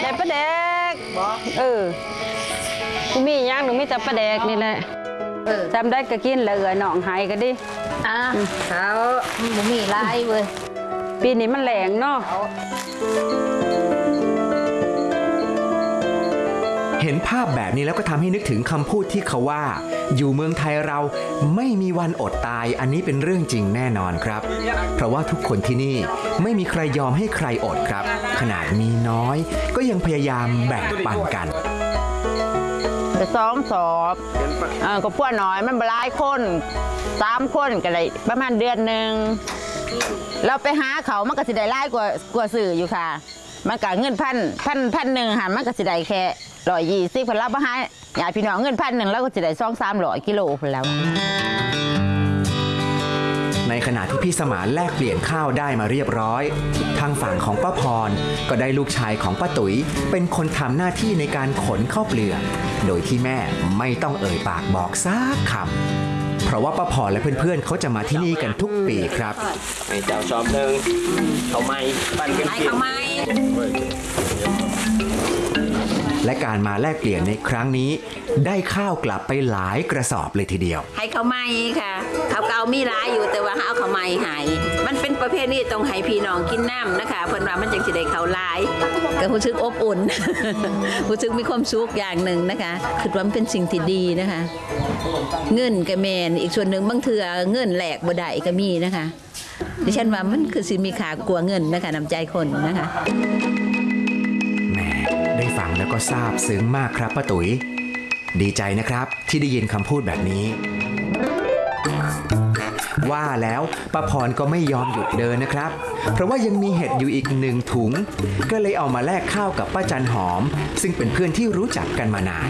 แต่ปลาแดกมีย่างหนูมีแต่ปลาแดกนี่แหละจำได้ก็กินแล้วหนองหายก็ดิเขาหมูมีลายเว้ยปีนี้มันแหลงเนาะเห็นภาพแบบนี้แล้วก็ทำให้นึกถึงคำพูดที่เขาว่าอยู่เมืองไทยเราไม่มีวันอดตายอันนี้เป็นเรื่องจริงแน่นอนครับเพราะว่าทุกคนที่นี่ไม่มีใครยอมให้ใครอดครับขนาดมีน้อยก็ยังพยายามแบ่งปันกันจะซ้อมสอบก็พวกน้อยมันหลายคน3 คนก็เลยประมาณเดือนหนึ่งเราไปหาเขามันก็สิได้หลายกว่าสื่ออยู่ค่ะมันก็เงินพันหนึ่งหันมันก็สิได้แค่120คนรับมาให้ญาติพี่น้องเงิน1,100แล้วก็สิได้200-300 กิโลคนแล้วในขณะที่พี่สมานแลกเปลี่ยนข้าวได้มาเรียบร้อยทางฝั่งของป้าพรก็ได้ลูกชายของป้าตุ๋ยเป็นคนทำหน้าที่ในการขนข้าวเปลือกโดยที่แม่ไม่ต้องเอ่ยปากบอกสักคำเพราะว่าป้าพรและเพื่อนๆเขาจะมาที่นี่กันทุกปีครับให้เจ้าชอบหนึ่งเขาไม่ปั้นกันกินเขาไม่และการมาแลกเปลี่ยนในครั้งนี้ได้ข้าวกลับไปหลายกระสอบเลยทีเดียวให้เขาไม่ค่ะเขาเก่ามีหลายอยู่แต่ว่าเอาเขาไม่หายมันเป็นประเภทนี้ต้องให้พี่น้องกินน้ำนะคะเพิ่นว่ามันจังสิได้เขาหลายก็รู้สึกอบอุ่นรู้สึกมีความสุขอย่างหนึ่งนะคะคือว่ามันเป็นสิ่งที่ดีนะคะเงินกระแมนอีกส่วนหนึ่งบางเถื่อเงินแหลกบ่ได้ก็มีนะคะดิฉันว่ามันคือสิมีค่ากลัวเงินนะคะน้ำใจคนนะคะได้ฟังแล้วก็ซาบซึ้งมากครับป้าตุ๋ยดีใจนะครับที่ได้ยินคำพูดแบบนี้ว่าแล้วป้าพรก็ไม่ยอมหยุดเดินนะครับเพราะว่ายังมีเห็ดอยู่อีก1 ถุงก็เลยเอามาแลกข้าวกับป้าจันหอมซึ่งเป็นเพื่อนที่รู้จักกันมานาน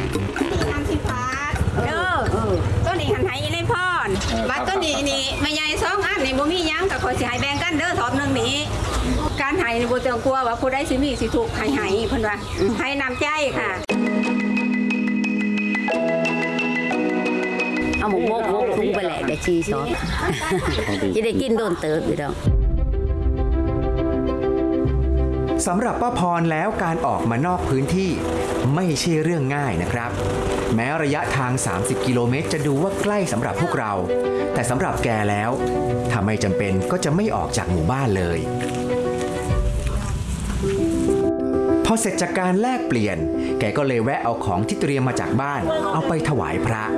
ต้นนี้หันไห้ในพรบัดต้นนี้ไม่ใหญ่2 อันนี่บ่มียังกับคนสิให้แบ่งกันเด้อทอบนึงนี้การให้บ่ต้องกลัวว่าผู้ใดสิมีสิถูกให้เพิ่นว่าให้น้ำใจค่ะเอาหมูโมกทุ่งไปแหละได้ชีซอสจะได้กินโดนเติบอยู่ดอกสำหรับป้าพรแล้วการออกมานอกพื้นที่ไม่ใช่เรื่องง่ายนะครับแม้ระยะทาง30 กิโลเมตรจะดูว่าใกล้สำหรับพวกเราแต่สำหรับแกแล้วถ้าไม่จำเป็นก็จะไม่ออกจากหมู่บ้านเลยพอเสร็จจากการแลกเปลี่ยนแกก็เลยแวะเอาของที่เตรียมมาจากบ้านเอาไปถวายพระ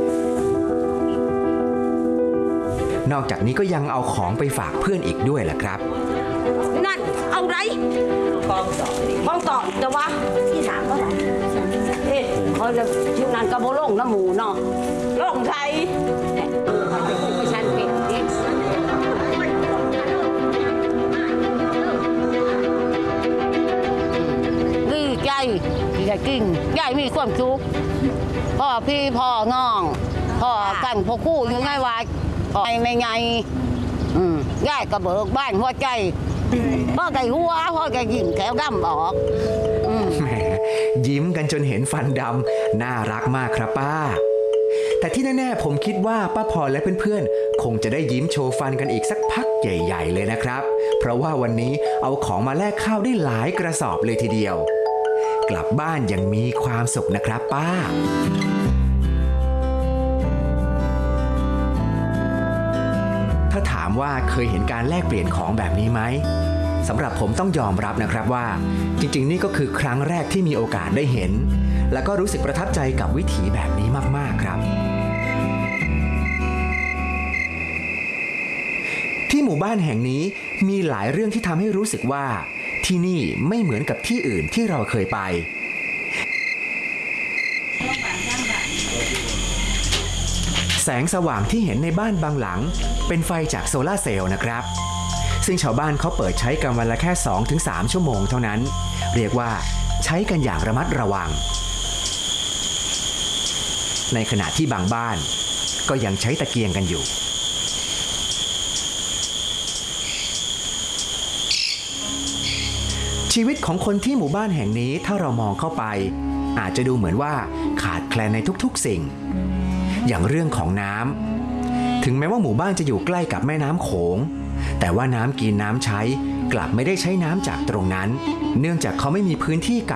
นอกจากนี้ก็ยังเอาของไปฝากเพื่อนอีกด้วยแหละครับนั่นเอาไรบ้องต่อจะวะที่ถามก็ได้เขาจะชุดนั้นกระโบลงน้ำหมูเนาะลงไทยไม่ใช่เป็นดีใจดีใจกิ้งใหญ่มีความสุขพ่อพี่พ่อน้องพ่อกันพ่อคู่ยังไงวะไม่ไงง่ายกระเบิกบ้านหัวใจพ่อไก่หัวพ่อไก่ยิ้มแก้วดำออกยิ้มกันจนเห็นฟันดำน่ารักมากครับป้าแต่ที่แน่ๆผมคิดว่าป้าพรและเพื่อนๆคงจะได้ยิ้มโชว์ฟันกันอีกสักพักใหญ่ๆเลยนะครับเพราะว่าวันนี้เอาของมาแลกข้าวได้หลายกระสอบเลยทีเดียวกลับบ้านยังมีความสุขนะครับป้าถ้าถามว่าเคยเห็นการแลกเปลี่ยนของแบบนี้ไหมสำหรับผมต้องยอมรับนะครับว่าจริงๆนี่ก็คือครั้งแรกที่มีโอกาสได้เห็นและก็รู้สึกประทับใจกับวิถีแบบนี้มากๆครับที่หมู่บ้านแห่งนี้มีหลายเรื่องที่ทำให้รู้สึกว่าที่นี่ไม่เหมือนกับที่อื่นที่เราเคยไปแสงสว่างที่เห็นในบ้านบางหลังเป็นไฟจากโซลาร์เซลล์นะครับซึ่งชาวบ้านเขาเปิดใช้กันวันละแค่ 2-3 ชั่วโมงเท่านั้นเรียกว่าใช้กันอย่างระมัดระวังในขณะที่บางบ้านก็ยังใช้ตะเกียงกันอยู่ชีวิตของคนที่หมู่บ้านแห่งนี้ถ้าเรามองเข้าไปอาจจะดูเหมือนว่าขาดแคลนในทุกๆสิ่งอย่างเรื่องของน้ำถึงแม้ว่าหมู่บ้านจะอยู่ใกล้กับแม่น้ำโขงแต่ว่าน้ำกินน้ำใช้กลับไม่ได้ใช้น้ำจากตรงนั้นเนื่องจากเขาไม่มีพื้นที่กัก